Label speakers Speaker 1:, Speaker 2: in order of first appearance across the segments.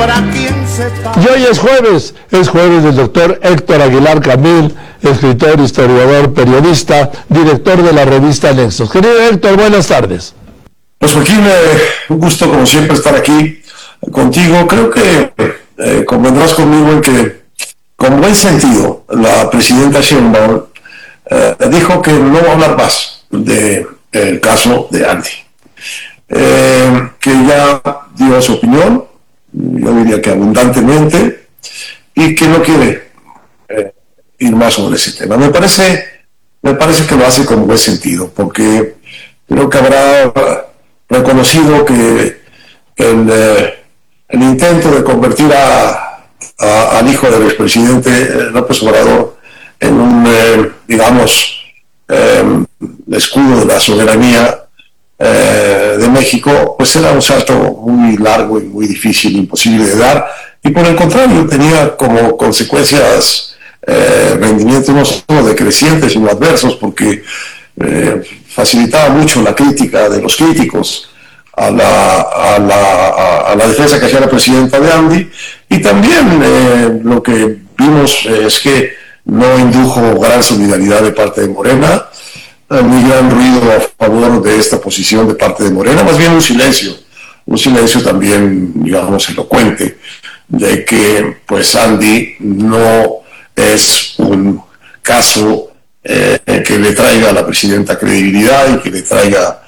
Speaker 1: Y hoy es jueves del doctor Héctor Aguilar Camil, escritor, historiador, periodista, director de la revista Nexos. Querido Héctor, buenas tardes.
Speaker 2: Pues Joaquín, un gusto como siempre estar aquí contigo. Creo que convendrás conmigo en que, con buen sentido, la presidenta Sheinbaum dijo que no va a hablar más del caso de Andy, que ya dio su opinión, yo diría que abundantemente, y que no quiere ir más sobre ese tema. Me parece que lo hace con buen sentido, porque creo que habrá reconocido que el intento de convertir al hijo del expresidente López Obrador en un, escudo de la soberanía de México, pues era un salto muy largo y muy difícil, imposible de dar, y por el contrario tenía como consecuencias rendimientos no solo decrecientes sino adversos, porque facilitaba mucho la crítica de los críticos a la defensa que hacía la presidenta de Andy, y también lo que vimos es que no indujo gran solidaridad de parte de Morena, muy gran ruido a favor de esta posición de parte de Morena, más bien un silencio también, digamos, elocuente, de que pues Andy no es un caso que le traiga a la presidenta credibilidad y que le traiga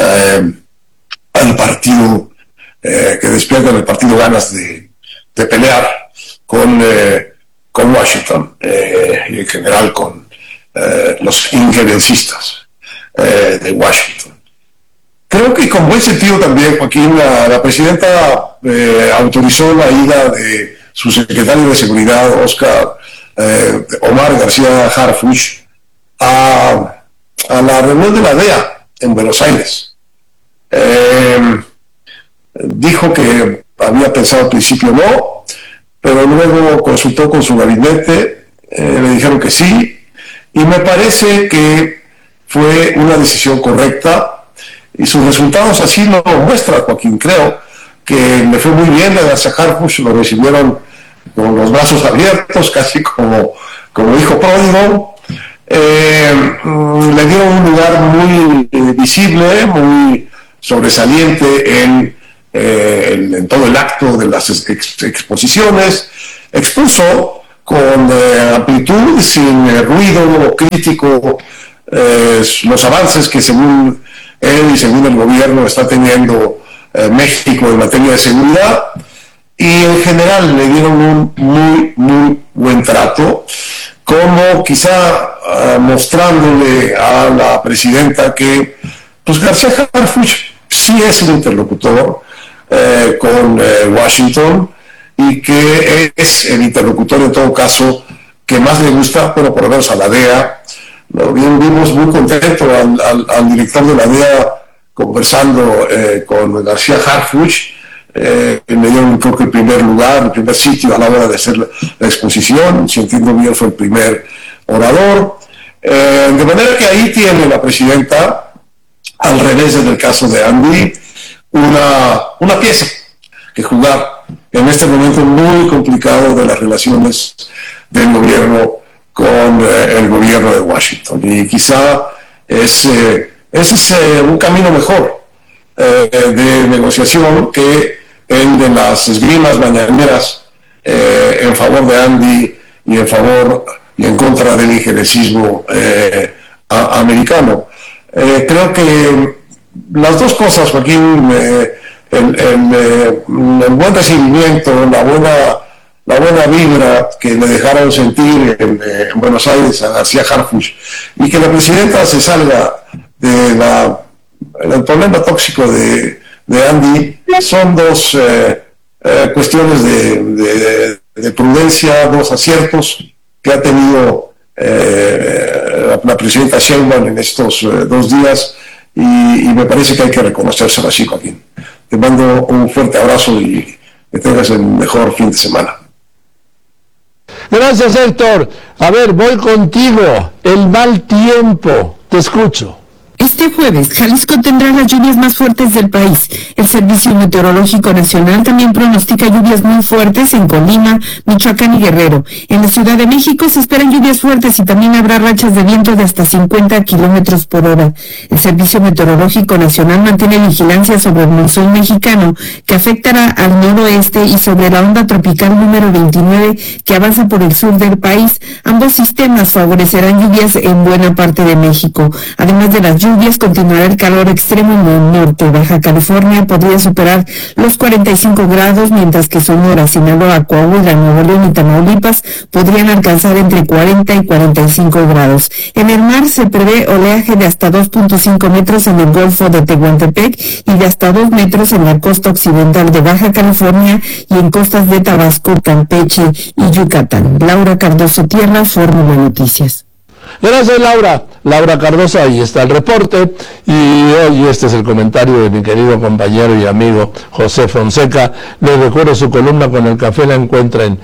Speaker 2: al partido, que despierta en el partido ganas de pelear con Washington y en general con los injerencistas de Washington. Creo que con buen sentido también, Joaquín, la presidenta autorizó la ida de su secretario de Seguridad, Omar García Harfuch, a la reunión de la DEA en Buenos Aires. Dijo que había pensado al principio no, pero luego consultó con su gabinete, le dijeron que sí, y me parece que fue una decisión correcta, y sus resultados así lo muestran, Joaquín. Creo que le fue muy bien a García Harfuch, lo recibieron con los brazos abiertos, casi como hijo pródigo. Le dieron un lugar muy visible, muy sobresaliente en todo el acto de las exposiciones. Expuso con amplitud, sin ruido crítico, los avances que según él y según el gobierno está teniendo México en materia de seguridad, y en general le dieron un muy, muy buen trato, como quizá mostrándole a la presidenta que pues García Harfuch sí es un interlocutor con Washington, y que es el interlocutor en todo caso que más le gusta, bueno, por lo menos a la DEA. Vimos muy contento al director de la DEA conversando con García Harfuch. Le dieron, creo que el primer lugar, el primer sitio a la hora de hacer la exposición, si entiendo bien fue el primer orador, de manera que ahí tiene la presidenta, al revés del caso de Andy, una pieza que jugar en este momento muy complicado de las relaciones del gobierno con el gobierno de Washington, y quizá ese es un camino mejor de negociación que el de las esgrimas mañaneras en favor de Andy y en favor y en contra del injerencismo americano. Creo que las dos cosas, Joaquín, el buen recibimiento, la buena vibra que le dejaron sentir en Buenos Aires a García Harfuch, y que la presidenta se salga del problema tóxico de Andy, son dos cuestiones de prudencia, dos aciertos que ha tenido la presidenta Sheinbaum en estos 2 días, y me parece que hay que reconocérselo así, Joaquín. Te mando un fuerte abrazo y que tengas el mejor fin de semana.
Speaker 1: Gracias, Héctor. A ver, voy contigo. El mal tiempo. Te escucho.
Speaker 3: Este Este jueves, Jalisco tendrá las lluvias más fuertes del país. El Servicio Meteorológico Nacional también pronostica lluvias muy fuertes en Colima, Michoacán y Guerrero. En la Ciudad de México se esperan lluvias fuertes y también habrá rachas de viento de hasta 50 kilómetros por hora. El Servicio Meteorológico Nacional mantiene vigilancia sobre el monzón mexicano, que afectará al noroeste, y sobre la onda tropical número 29, que avanza por el sur del país. Ambos sistemas favorecerán lluvias en buena parte de México. Además de las lluvias, continuará el calor extremo en el norte. Baja California podría superar los 45 grados, mientras que Sonora, Sinaloa, Coahuila, Nuevo León y Tamaulipas podrían alcanzar entre 40 y 45 grados. En el mar se prevé oleaje de hasta 2.5 metros en el Golfo de Tehuantepec y de hasta 2 metros en la costa occidental de Baja California y en costas de Tabasco, Campeche y Yucatán. Laura Cardoso Tierra, Fórmula Noticias.
Speaker 1: Gracias, Laura. Laura Cardoso, ahí está el reporte. Y hoy este es el comentario de mi querido compañero y amigo José Fonseca. Les recuerdo, su columna con el café la encuentra en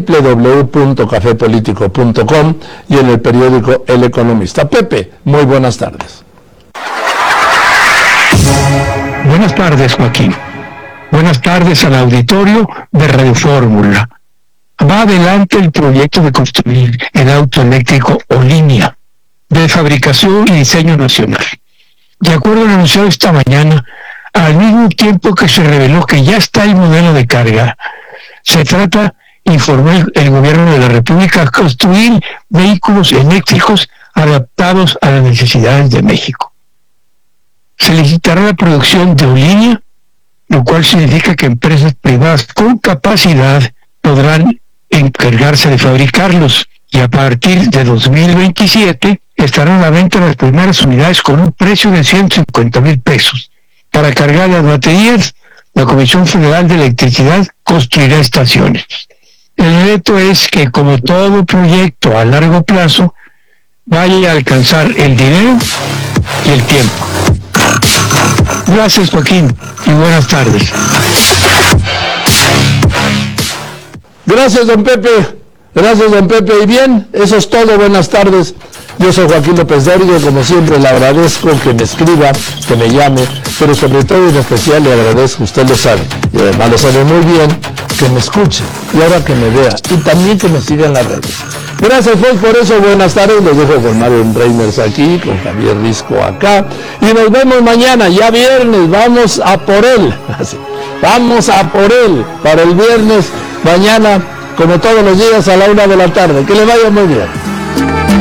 Speaker 1: www.cafepolitico.com y en el periódico El Economista. Pepe, muy buenas tardes.
Speaker 4: Buenas tardes, Joaquín. Buenas tardes al auditorio de Radio Fórmula. Va adelante el proyecto de construir el auto eléctrico Olinnia, de fabricación y diseño nacional. De acuerdo al anunciado esta mañana, al mismo tiempo que se reveló que ya está el modelo de carga, se trata, informó el gobierno de la República, construir vehículos eléctricos adaptados a las necesidades de México. Se licitará la producción de Olinnia, lo cual significa que empresas privadas con capacidad podrán encargarse de fabricarlos, y a partir de 2027 estarán a la venta las primeras unidades con un precio de 150,000 pesos. Para cargar las baterías, la Comisión Federal de Electricidad construirá estaciones. El reto es que, como todo proyecto a largo plazo, vaya a alcanzar el dinero y el tiempo. Gracias, Joaquín, y buenas tardes.
Speaker 1: Gracias, don Pepe. Gracias, don Pepe. Y bien, eso es todo. Buenas tardes. Yo soy Joaquín López Dóriga y como siempre le agradezco que me escriba, que me llame, pero sobre todo y en especial le agradezco, usted lo sabe, y además lo sabe muy bien, que me escuche y ahora que me vea y también que me siga en las redes. Gracias, pues, por eso. Buenas tardes. Los dejo con Mario Reimers aquí, con Javier Risco acá, y nos vemos mañana, ya viernes. Vamos a por él. Vamos a por él para el viernes, mañana, como todos los días a la 1 de la tarde. Que le vaya muy bien.